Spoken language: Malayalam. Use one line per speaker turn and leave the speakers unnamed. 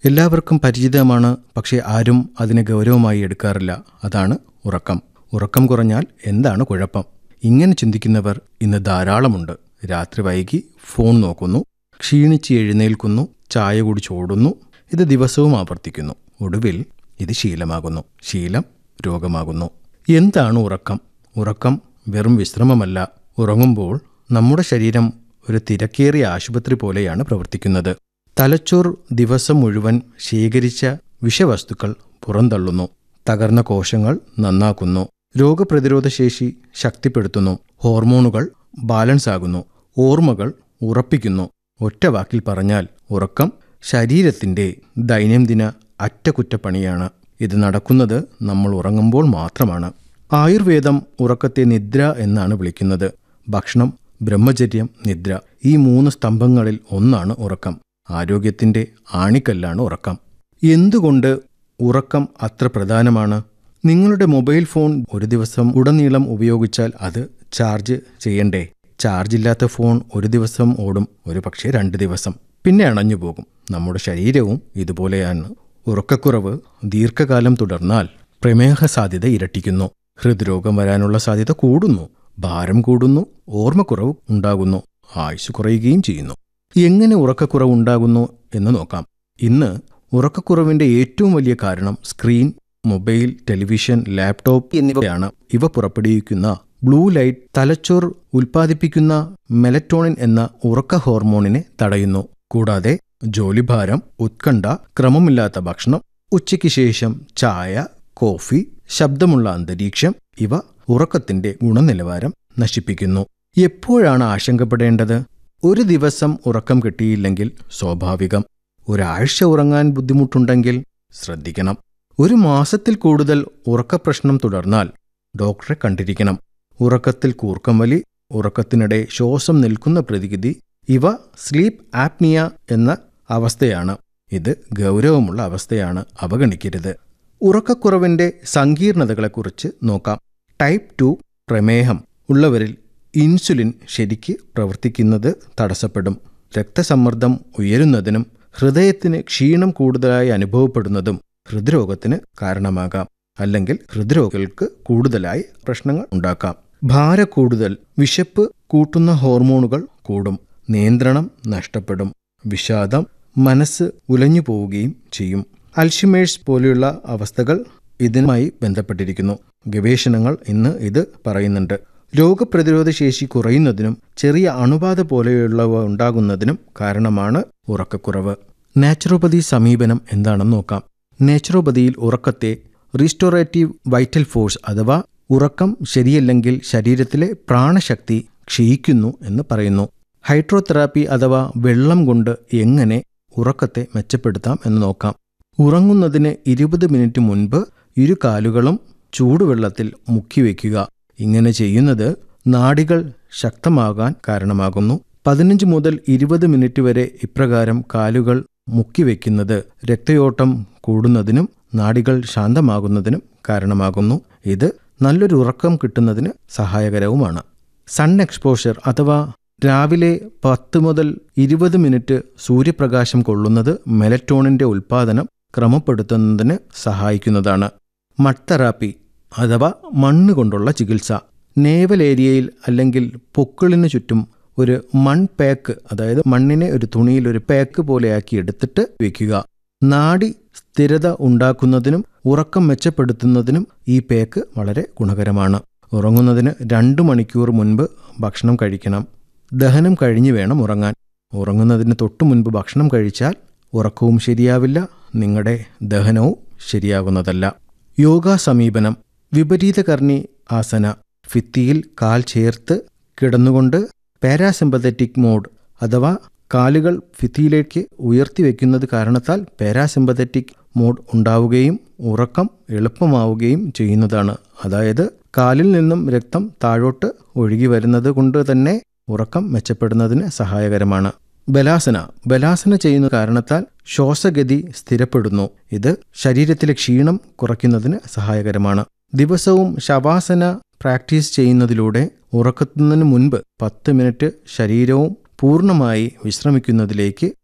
എല്ലാവർക്കും പരിചിതമാണ്, പക്ഷേ ആരും അതിനെ ഗൗരവമായി എടുക്കാറില്ല. അതാണ് ഉറക്കം. ഉറക്കം കുറഞ്ഞാൽ എന്താണ് കുഴപ്പം? ഇങ്ങനെ ചിന്തിക്കുന്നവർ ഇന്ന് ധാരാളമുണ്ട്. രാത്രി വൈകി ഫോൺ നോക്കുന്നു, ക്ഷീണിച്ച് എഴുന്നേൽക്കുന്നു, ചായ കുടിച്ചോടുന്നു. ഇത് ദിവസവും ആവർത്തിക്കുന്നു. ഒടുവിൽ ഇത് ശീലമാകുന്നു. ശീലം രോഗമാകുന്നു. എന്താണ് ഉറക്കം? ഉറക്കം വെറും വിശ്രമമല്ല. ഉറങ്ങുമ്പോൾ നമ്മുടെ ശരീരം ഒരു തിരക്കേറിയ ആശുപത്രി പോലെയാണ് പ്രവർത്തിക്കുന്നത്. തലച്ചോർ ദിവസം മുഴുവൻ ശേഖരിച്ച വിഷവസ്തുക്കൾ പുറന്തള്ളുന്നു. തകർന്ന കോശങ്ങൾ നന്നാക്കുന്നു. രോഗപ്രതിരോധ ശേഷി ശക്തിപ്പെടുത്തുന്നു. ഹോർമോണുകൾ ബാലൻസ് ആകുന്നു. ഓർമ്മകൾ ഉറപ്പിക്കുന്നു. ഒറ്റ വാക്കിൽ പറഞ്ഞാൽ ഉറക്കം ശരീരത്തിൻ്റെ ദൈനംദിന അറ്റകുറ്റപ്പണിയാണ്. ഇത് നടക്കുന്നത് നമ്മൾ ഉറങ്ങുമ്പോൾ മാത്രമാണ്. ആയുർവേദം ഉറക്കത്തെ നിദ്ര എന്നാണ് വിളിക്കുന്നത്. ഭക്ഷണം, ബ്രഹ്മചര്യം, നിദ്ര, ഈ 3 സ്തംഭങ്ങളിൽ ഒന്നാണ് ഉറക്കം. ആരോഗ്യത്തിൻ്റെ ആണിക്കല്ലാണ് ഉറക്കം. എന്തുകൊണ്ട് ഉറക്കം അത്ര പ്രധാനമാണ്? നിങ്ങളുടെ മൊബൈൽ ഫോൺ ഒരു ദിവസം ഉടനീളം ഉപയോഗിച്ചാൽ അത് ചാർജ് ചെയ്യണ്ടേ? ചാർജില്ലാത്ത ഫോൺ ഒരു ദിവസം ഓടും, ഒരു പക്ഷേ 2 ദിവസം, പിന്നെ അണഞ്ഞു പോകും. നമ്മുടെ ശരീരവും ഇതുപോലെയാണ്. ഉറക്കക്കുറവ് ദീർഘകാലം തുടർന്നാൽ പ്രമേഹ സാധ്യത ഇരട്ടിക്കുന്നു. ഹൃദ്രോഗം വരാനുള്ള സാധ്യത കൂടുന്നു. ഭാരം കൂടുന്നു. ഓർമ്മക്കുറവ് ഉണ്ടാകുന്നു. ആയുസ് കുറയുകയും ചെയ്യുന്നു. എങ്ങനെ ഉറക്കക്കുറവ് ഉണ്ടാകുന്നു എന്ന് നോക്കാം. ഇന്ന് ഉറക്കക്കുറവിൻ്റെ ഏറ്റവും വലിയ കാരണം സ്ക്രീൻ, മൊബൈൽ, ടെലിവിഷൻ, ലാപ്ടോപ്പ് എന്നിവയാണ്. ഇവ പുറപ്പെടുവിക്കുന്ന ബ്ലൂ ലൈറ്റ് തലച്ചോർ ഉൽപ്പാദിപ്പിക്കുന്ന മെലറ്റോണിൻ എന്ന ഉറക്ക ഹോർമോണിനെ തടയുന്നു. കൂടാതെ ജോലിഭാരം, ഉത്കണ്ഠ, ക്രമമില്ലാത്ത ഭക്ഷണം, ഉച്ചയ്ക്ക് ശേഷം ചായ, കോഫി, ശബ്ദമുള്ള അന്തരീക്ഷം ഇവ ഉറക്കത്തിന്റെ ഗുണനിലവാരം നശിപ്പിക്കുന്നു. എപ്പോഴാണ് ആശങ്കപ്പെടേണ്ടത്? ഒരു ദിവസം ഉറക്കം കിട്ടിയില്ലെങ്കിൽ സ്വാഭാവികം. ഒരാഴ്ച ഉറങ്ങാൻ ബുദ്ധിമുട്ടുണ്ടെങ്കിൽ ശ്രദ്ധിക്കണം. 1 മാസത്തിൽ കൂടുതൽ ഉറക്കപ്രശ്നം തുടർന്നാൽ ഡോക്ടറെ കണ്ടിരിക്കണം. ഉറക്കത്തിൽ കൂർക്കം വലി, ഉറക്കത്തിനിടെ ശ്വാസം നിൽക്കുന്ന പ്രതിവിധി, ഇവ സ്ലീപ്പ് ആപ്നിയ എന്ന അവസ്ഥയാണ്. ഇത് ഗൗരവമുള്ള അവസ്ഥയാണ്, അവഗണിക്കരുത്. ഉറക്കക്കുറവിൻ്റെ സങ്കീർണതകളെക്കുറിച്ച് നോക്കാം. ടൈപ്പ് 2 പ്രമേഹം ഉള്ളവരിൽ ഇൻസുലിൻ ശരിക്ക് പ്രവർത്തിക്കുന്നത് തടസ്സപ്പെടും. രക്തസമ്മർദ്ദം ഉയരുന്നതിനും ഹൃദയത്തിന് ക്ഷീണം കൂടുതലായി അനുഭവപ്പെടുന്നതും ഹൃദ്രോഗത്തിന് കാരണമാകാം. അല്ലെങ്കിൽ ഹൃദ്രോഗികൾക്ക് കൂടുതലായി പ്രശ്നങ്ങൾ ഉണ്ടാക്കാം. ഭാരക്കൂടുതൽ, വിശപ്പ് കൂട്ടുന്ന ഹോർമോണുകൾ കൂടും. നിയന്ത്രണം നഷ്ടപ്പെടും. വിഷാദം, മനസ്സ് ഉലഞ്ഞു പോവുകയും ചെയ്യും. അൽഷിമേഴ്സ് പോലെയുള്ള അവസ്ഥകൾ ഇതിനുമായി ബന്ധപ്പെട്ടിരിക്കുന്നു. ഗവേഷണങ്ങൾ ഇന്ന് ഇത് പറയുന്നുണ്ട്. രോഗപ്രതിരോധ ശേഷി കുറയുന്നതിനും ചെറിയ അണുബാധ പോലെയുള്ളവ ഉണ്ടാകുന്നതിനും കാരണമാണ് ഉറക്കക്കുറവ്. നാച്ചുറോപ്പതി സമീപനം എന്താണെന്ന് നോക്കാം. നാച്ചുറോപ്പതിയിൽ ഉറക്കത്തെ റീസ്റ്റോറേറ്റീവ് വൈറ്റൽ ഫോഴ്സ് അഥവാ ഉറക്കം ശരിയല്ലെങ്കിൽ ശരീരത്തിലെ പ്രാണശക്തി ക്ഷയിക്കുന്നു എന്ന് പറയുന്നു. ഹൈഡ്രോതെറാപ്പി അഥവാ വെള്ളം കൊണ്ട് എങ്ങനെ ഉറക്കത്തെ മെച്ചപ്പെടുത്താം എന്ന് നോക്കാം. ഉറങ്ങുന്നതിന് 20 മിനിറ്റ് മുൻപ് 2 കാലുകളും ചൂടുവെള്ളത്തിൽ മുക്കിവെക്കുക. ഇങ്ങനെ ചെയ്യുന്നത് നാഡികൾ ശക്തമാകാൻ കാരണമാകുന്നു. 15 മുതൽ 20 മിനിറ്റ് വരെ ഇപ്രകാരം കാലുകൾ മുക്കിവെക്കുന്നത് രക്തയോട്ടം കൂടുന്നതിനും നാഡികൾ ശാന്തമാകുന്നതിനും കാരണമാകുന്നു. ഇത് നല്ലൊരു ഉറക്കം കിട്ടുന്നതിന് സഹായകരവുമാണ്. സൺ എക്സ്പോഷർ അഥവാ രാവിലെ 10 മുതൽ 20 മിനിറ്റ് സൂര്യപ്രകാശം കൊള്ളുന്നത് മെലറ്റോണിൻ്റെ ഉൽപ്പാദനം ക്രമപ്പെടുത്തുന്നതിന് സഹായിക്കുന്നതാണ്. മഡ് തെറാപ്പി അഥവാ മണ്ണ് കൊണ്ടുള്ള ചികിത്സ. നേവൽ ഏരിയയിൽ അല്ലെങ്കിൽ പൊക്കിളിന് ചുറ്റും ഒരു പാക്ക്, അതായത് മണ്ണിനെ ഒരു തുണിയിൽ ഒരു പാക്ക് പോലെയാക്കി എടുത്തിട്ട് വയ്ക്കുക. നാഡി സ്ഥിരത ഉണ്ടാക്കുന്നതിനും ഉറക്കം മെച്ചപ്പെടുത്തുന്നതിനും ഈ പാക്ക് വളരെ ഗുണകരമാണ്. ഉറങ്ങുന്നതിന് 2 മണിക്കൂർ മുൻപ് ഭക്ഷണം കഴിക്കണം. ദഹനം കഴിഞ്ഞ് വേണം ഉറങ്ങാൻ. ഉറങ്ങുന്നതിന് തൊട്ടു മുൻപ് ഭക്ഷണം കഴിച്ചാൽ ഉറക്കവും ശരിയാവില്ല, നിങ്ങളുടെ ദഹനവും ശരിയാകുന്നതല്ല. യോഗാ സമീപനം. വിപരീതകർണി ആസന. ഭിത്തിയിൽ കാൽ ചേർത്ത് കിടന്നുകൊണ്ട് പാരാസിമ്പത്തറ്റിക് മോഡ് അഥവാ കാലുകൾ ഭിത്തിയിലേക്ക് ഉയർത്തിവെക്കുന്നത് കാരണത്താൽ പാരാസിമ്പത്തറ്റിക് മോഡ് ഉണ്ടാവുകയും ഉറക്കം എളുപ്പമാവുകയും ചെയ്യുന്നതാണ്. അതായത് കാലിൽ നിന്നും രക്തം താഴോട്ട് ഒഴുകി വരുന്നത് കൊണ്ട് തന്നെ ഉറക്കം മെച്ചപ്പെടുന്നതിന് സഹായകരമാണ്. ബലാസന ചെയ്യുന്ന കാരണത്താൽ ശ്വാസഗതി സ്ഥിരപ്പെടുന്നു. ഇത് ശരീരത്തിലെ ക്ഷീണം കുറയ്ക്കുന്നതിന് സഹായകരമാണ്. ദിവസവും ശവാസന പ്രാക്ടീസ് ചെയ്യുന്നതിലൂടെ ഉറക്കുന്നതിന് മുൻപ് 10 മിനിറ്റ് ശരീരവും പൂർണ്ണമായി വിശ്രമിക്കുന്നതിലേക്ക്